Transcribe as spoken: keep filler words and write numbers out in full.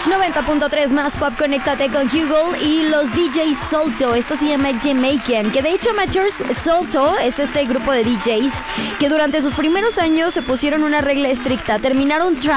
noventa punto tres más pop, conéctate con Hugo y los D Js Salto. Esto se llama Jamaican, que de hecho Amateurs Salto es este grupo de D Js que durante sus primeros años se pusieron una regla estricta. Terminaron